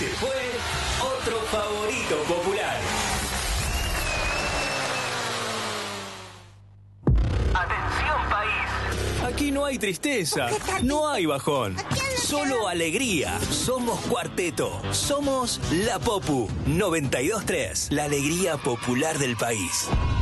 Este fue otro favorito popular. Atención, país. Aquí no hay tristeza, no hay bajón, solo alegría. Somos Cuarteto, somos La Popu 92.3, la alegría popular del país.